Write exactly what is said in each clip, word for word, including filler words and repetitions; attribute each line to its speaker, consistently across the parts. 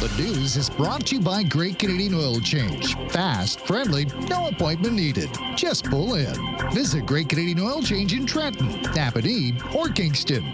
Speaker 1: The news is brought to you by Great Canadian Oil Change. Fast, friendly, no appointment needed. Just pull in. Visit Great Canadian Oil Change in Trenton, Napanee, or Kingston.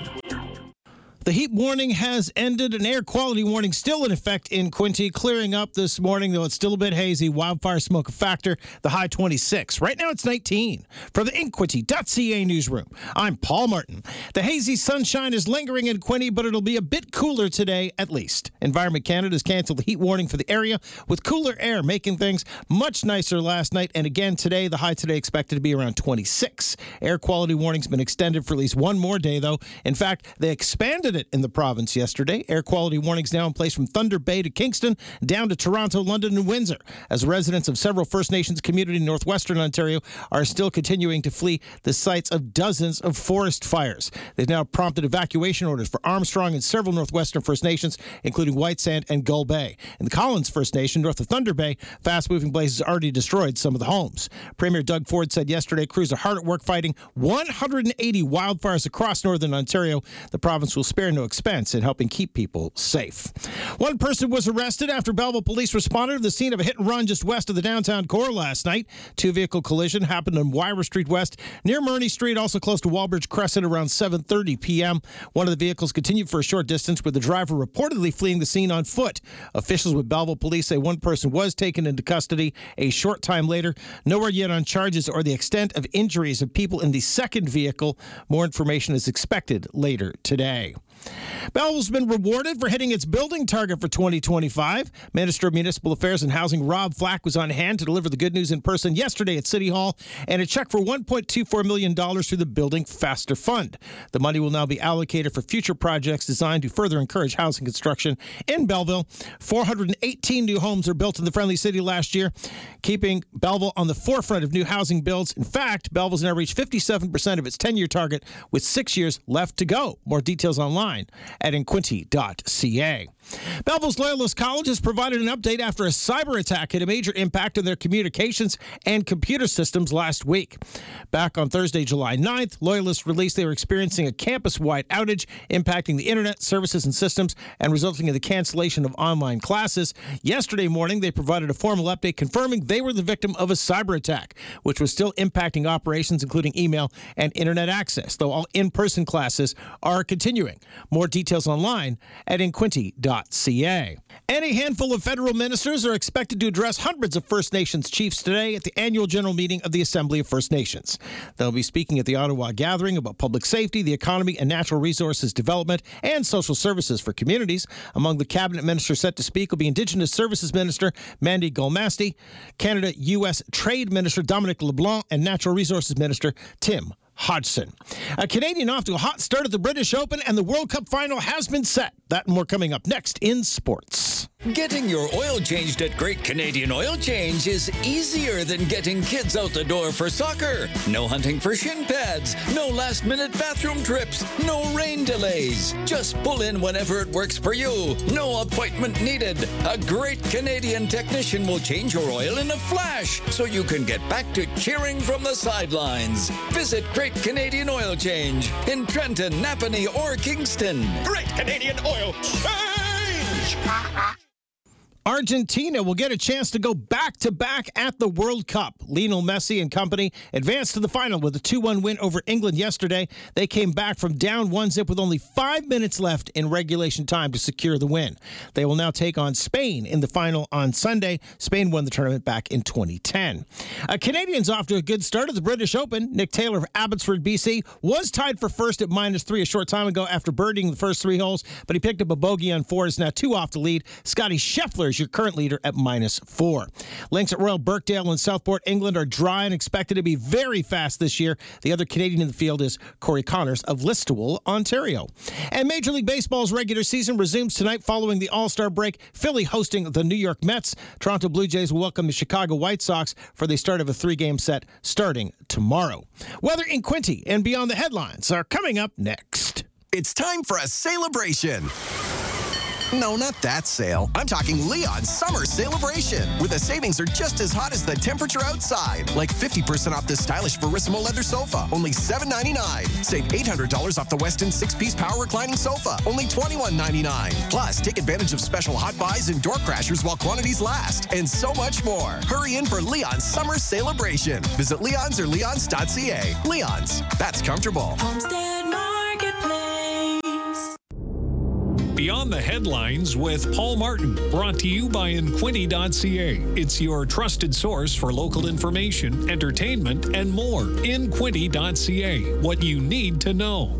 Speaker 2: The heat warning has ended. An air quality warning still in effect in Quinte, clearing up this morning, though it's still a bit hazy. Wildfire smoke a factor, the high twenty-six. Right now it's nineteen. From the inquinte dot c a newsroom, I'm Paul Martin. The hazy sunshine is lingering in Quinte, but it'll be a bit cooler today at least. Environment Canada has canceled the heat warning for the area, with cooler air making things much nicer last night. And again today, the high today expected to be around twenty-six. Air quality warning's been extended for at least one more day, though. In fact, they expanded it in the province yesterday. Air quality warnings now in place from Thunder Bay to Kingston, down to Toronto, London, and Windsor, as residents of several First Nations communities in northwestern Ontario are still continuing to flee the sites of dozens of forest fires. They've now prompted evacuation orders for Armstrong and several northwestern First Nations, including White Sand and Gull Bay. In the Collins First Nation, north of Thunder Bay, fast-moving blazes already destroyed some of the homes. Premier Doug Ford said yesterday crews are hard at work fighting one hundred eighty wildfires across northern Ontario. The province will spare no expense in helping keep people safe. One person was arrested after Belleville police responded to the scene of a hit and run just west of the downtown core last night. Two-vehicle collision happened on Wyra Street West near Murney Street, also close to Walbridge Crescent, around seven thirty p.m. One of the vehicles continued for a short distance, with the driver reportedly fleeing the scene on foot. Officials with Belleville police say one person was taken into custody a short time later. Nowhere yet on charges or the extent of injuries of people in the second vehicle. More information is expected later today. Belleville's been rewarded for hitting its building target for twenty twenty-five. Minister of Municipal Affairs and Housing Rob Flack was on hand to deliver the good news in person yesterday at City Hall, and a check for one point two four million dollars through the Building Faster Fund. The money will now be allocated for future projects designed to further encourage housing construction in Belleville. four hundred eighteen new homes are built in the Friendly City last year, keeping Belleville on the forefront of new housing builds. In fact, Belleville's now reached fifty-seven percent of its ten-year target, with six years left to go. More details online at inquinte dot c a. Belleville's Loyalist College has provided an update after a cyber attack had a major impact on their communications and computer systems last week. Back on Thursday, July ninth, Loyalists released they were experiencing a campus-wide outage impacting the internet, services, and systems, and resulting in the cancellation of online classes. Yesterday morning, they provided a formal update confirming they were the victim of a cyber attack, which was still impacting operations, including email and internet access, though all in-person classes are continuing. More details online at inquinte dot c a. And a handful of federal ministers are expected to address hundreds of First Nations chiefs today at the annual general meeting of the Assembly of First Nations. They'll be speaking at the Ottawa gathering about public safety, the economy, and natural resources development, and social services for communities. Among the cabinet ministers set to speak will be Indigenous Services Minister Mandy Golmasti, Canada-U S Trade Minister Dominic LeBlanc, and Natural Resources Minister Tim Hodgson. A Canadian off to a hot start at the British Open, and the World Cup final has been set. That and more coming up next in sports.
Speaker 3: Getting your oil changed at Great Canadian Oil Change is easier than getting kids out the door for soccer. No hunting for shin pads, no last-minute bathroom trips, no rain delays. Just pull in whenever it works for you. No appointment needed. A Great Canadian technician will change your oil in a flash so you can get back to cheering from the sidelines. Visit Great Canadian Oil Change in Trenton, Napanee, or Kingston. Great Canadian Oil Change!
Speaker 2: Argentina will get a chance to go back-to-back at the World Cup. Lionel Messi and company advanced to the final with a two one win over England yesterday. They came back from down one zip with only five minutes left in regulation time to secure the win. They will now take on Spain in the final on Sunday. Spain won the tournament back in twenty ten. A Canadian's off to a good start at the British Open. Nick Taylor of Abbotsford, B C, was tied for first at minus three a short time ago after birdieing the first three holes, but he picked up a bogey on four. Is now two off the lead. Scotty Scheffler is your current leader at minus four. Links at Royal Birkdale and Southport, England are dry and expected to be very fast this year. The other Canadian in the field is Corey Connors of Listowel, Ontario. And Major League Baseball's regular season resumes tonight following the All-Star break. Philly hosting the New York Mets. Toronto Blue Jays will welcome the Chicago White Sox for the start of a three-game set starting tomorrow. Weather in Quinte and beyond the headlines are coming up next.
Speaker 4: It's time for a celebration. No, not that sale. I'm talking Leon's Summer Celebration, where the savings are just as hot as the temperature outside. Like fifty percent off this stylish Verissimo leather sofa, only seven ninety-nine. Save eight hundred dollars off the Weston six-piece power reclining sofa, only twenty-one ninety-nine. Plus, take advantage of special hot buys and door crashers while quantities last, and so much more. Hurry in for Leon's Summer Celebration. Visit Leon's or leons dot c a. Leon's, that's comfortable.
Speaker 5: Homestead Marketplace.
Speaker 6: Beyond the Headlines with Paul Martin, brought to you by Inquinty dot c a. It's your trusted source for local information, entertainment, and more. Inquinty dot c a. What you need to know.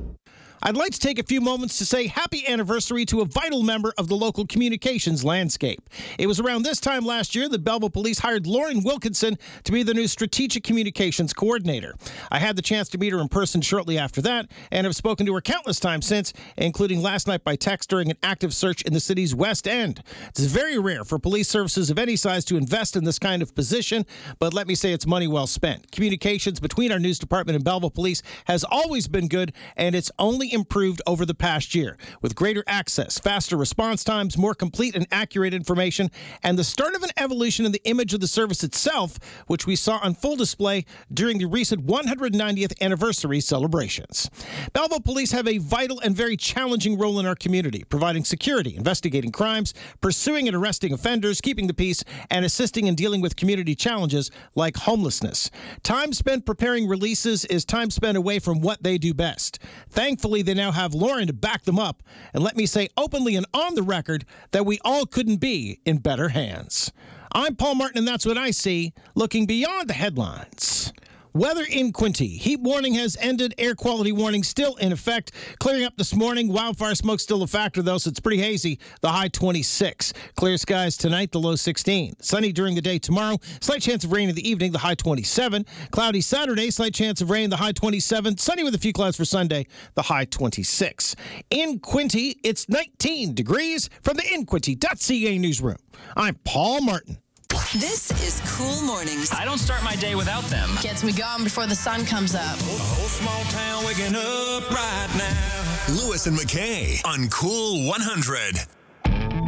Speaker 2: I'd like to take a few moments to say happy anniversary to a vital member of the local communications landscape. It was around this time last year that Belleville Police hired Lauren Wilkinson to be the new Strategic Communications Coordinator. I had the chance to meet her in person shortly after that and have spoken to her countless times since, including last night by text during an active search in the city's West End. It's very rare for police services of any size to invest in this kind of position, but let me say it's money well spent. Communications between our news department and Belleville Police has always been good, and it's only improved over the past year, with greater access, faster response times, more complete and accurate information, and the start of an evolution in the image of the service itself, which we saw on full display during the recent one hundred ninetieth anniversary celebrations. Belleville Police have a vital and very challenging role in our community, providing security, investigating crimes, pursuing and arresting offenders, keeping the peace, and assisting in dealing with community challenges like homelessness. Time spent preparing releases is time spent away from what they do best. Thankfully, they now have Lauren to back them up, and let me say openly and on the record that we all couldn't be in better hands. I'm Paul Martin, and that's what I see, looking beyond the headlines. Weather in Quinty. Heat warning has ended. Air quality warning still in effect. Clearing up this morning. Wildfire smoke still a factor, though, so it's pretty hazy. The high twenty-six. Clear skies tonight, the low sixteen. Sunny during the day tomorrow. Slight chance of rain in the evening, the high twenty-seven. Cloudy Saturday. Slight chance of rain, the high twenty-seven. Sunny with a few clouds for Sunday, the high twenty-six. In Quinty, it's nineteen degrees from the Inquinty dot c a newsroom. I'm Paul Martin.
Speaker 7: This is Cool Mornings.
Speaker 8: I don't start my day without them.
Speaker 9: Gets me going before the sun comes up.
Speaker 10: A whole small town waking up right now.
Speaker 11: Lewis and McKay on Cool one hundred.